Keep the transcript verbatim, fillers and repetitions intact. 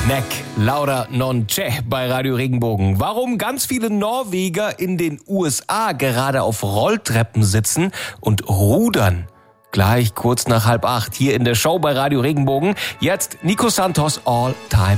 Neck lauda non c'è bei Radio Regenbogen. Warum ganz viele Norweger in den U S A gerade auf Rolltreppen sitzen und rudern? Gleich kurz nach halb acht hier in der Show bei Radio Regenbogen. Jetzt Nico Santos All Time